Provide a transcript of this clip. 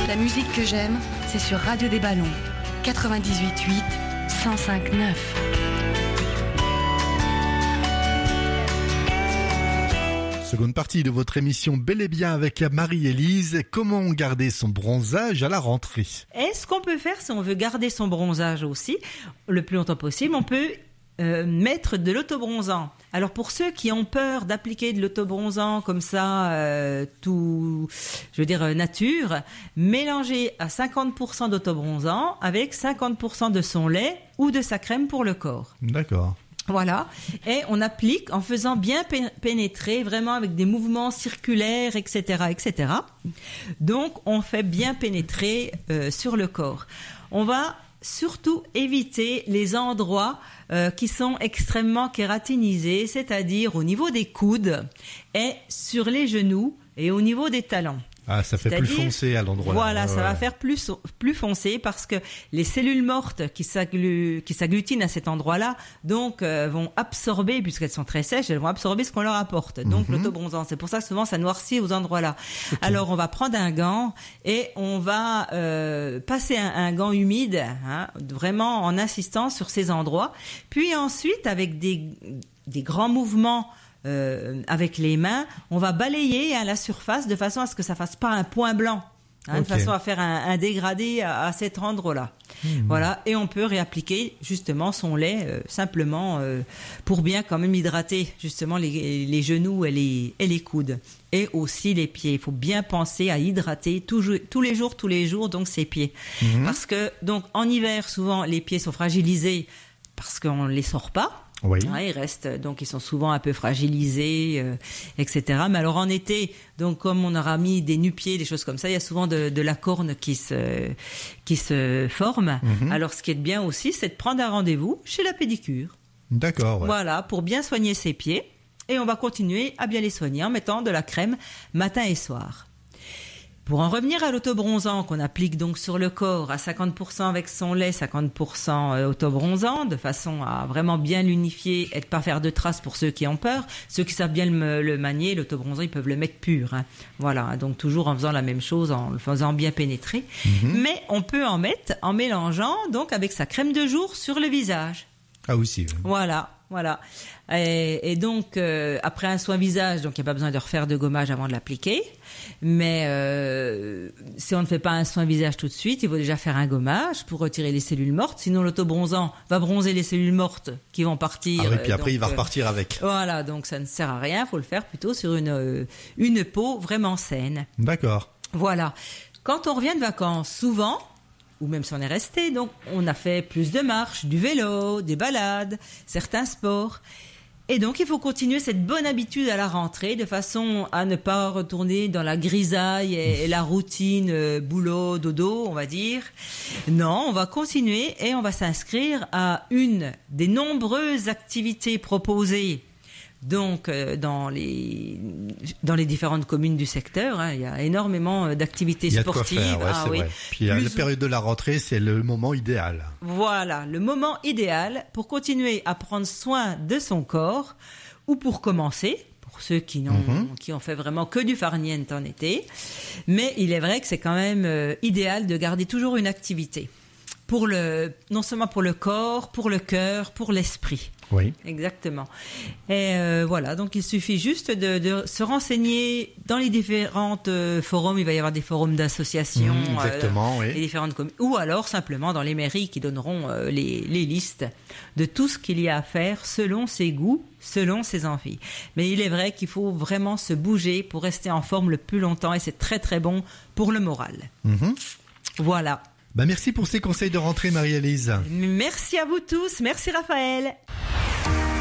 La musique que j'aime, c'est sur Radio des Ballons, 98.8, 105.9. Seconde partie de votre émission Bel et Bien avec Marie-Élise. Comment garder son bronzage à la rentrée? Est-ce qu'on peut faire, si on veut garder son bronzage aussi, le plus longtemps possible, on peut mettre de l'autobronzant. Alors pour ceux qui ont peur d'appliquer de l'autobronzant comme ça, nature, mélangez à 50% d'autobronzant avec 50% de son lait ou de sa crème pour le corps. D'accord. Voilà, et on applique en faisant bien pénétrer, vraiment avec des mouvements circulaires, etc., etc. Donc, on fait bien pénétrer sur le corps. On va surtout éviter les endroits qui sont extrêmement kératinisés, c'est-à-dire au niveau des coudes et sur les genoux et au niveau des talons. Ah, ça fait plus foncé à l'endroit là. Voilà, ça va faire plus foncé parce que les cellules mortes qui s'agglutinent à cet endroit-là, donc vont absorber, puisqu'elles sont très sèches, elles vont absorber ce qu'on leur apporte. Donc l'autobronzant, c'est pour ça que souvent ça noircit aux endroits-là. Okay. Alors on va prendre un gant et on va passer un gant humide, vraiment en insistant sur ces endroits. Puis ensuite, avec des grands mouvements avec les mains, on va balayer la surface de façon à ce que ça fasse pas un point blanc, de façon à faire un dégradé à cet endroit-là. Voilà, et on peut réappliquer justement son lait simplement pour bien quand même hydrater justement les genoux et les coudes et aussi les pieds. Il faut bien penser à hydrater tous les jours donc ses pieds, parce que donc en hiver souvent les pieds sont fragilisés parce qu'on les sort pas. Oui. Ils restent, donc ils sont souvent un peu fragilisés, etc. Mais alors en été, donc comme on aura mis des nu-pieds, des choses comme ça, il y a souvent de la corne qui se forme. Alors ce qui est bien aussi, c'est de prendre un rendez-vous chez la pédicure. D'accord. Ouais. Voilà, pour bien soigner ses pieds. Et on va continuer à bien les soigner en mettant de la crème matin et soir. Pour en revenir à l'autobronzant qu'on applique donc sur le corps à 50% avec son lait, 50% autobronzant, de façon à vraiment bien l'unifier et de pas faire de traces pour ceux qui ont peur. Ceux qui savent bien le manier, l'autobronzant, ils peuvent le mettre pur. Voilà, donc toujours en faisant la même chose, en le faisant bien pénétrer. Mais on peut en mettre en mélangeant donc avec sa crème de jour sur le visage. Ah aussi. Voilà. Et donc après un soin visage, donc il n'y a pas besoin de refaire de gommage avant de l'appliquer. Mais si on ne fait pas un soin visage tout de suite, il faut déjà faire un gommage pour retirer les cellules mortes. Sinon l'autobronzant va bronzer les cellules mortes qui vont partir. Ah oui, puis après il va repartir avec. Voilà, donc ça ne sert à rien. Il faut le faire plutôt sur une peau vraiment saine. D'accord. Voilà. Quand on revient de vacances, souvent, ou même si on est resté, donc on a fait plus de marches, du vélo, des balades, certains sports. Et donc il faut continuer cette bonne habitude à la rentrée de façon à ne pas retourner dans la grisaille et la routine boulot, dodo, on va dire. Non, on va continuer et on va s'inscrire à une des nombreuses activités proposées. Donc dans les différentes communes du secteur, il y a énormément d'activités sportives. Il y a de quoi faire, vrai. Puis la période de la rentrée, c'est le moment idéal. Voilà, le moment idéal pour continuer à prendre soin de son corps ou pour commencer. Pour ceux qui ont fait vraiment que du farniente en été. Mais il est vrai que c'est quand même idéal de garder toujours une activité. Non seulement pour le corps, pour le cœur, pour l'esprit. Oui. Exactement. Et voilà, donc il suffit juste de se renseigner dans les différentes forums. Il va y avoir des forums d'associations. Exactement, oui. Les différentes communes. Ou alors simplement dans les mairies qui donneront les listes de tout ce qu'il y a à faire selon ses goûts, selon ses envies. Mais il est vrai qu'il faut vraiment se bouger pour rester en forme le plus longtemps et c'est très très bon pour le moral. Voilà. Merci pour ces conseils de rentrée, Marie-Élise. Merci à vous tous. Merci Raphaël.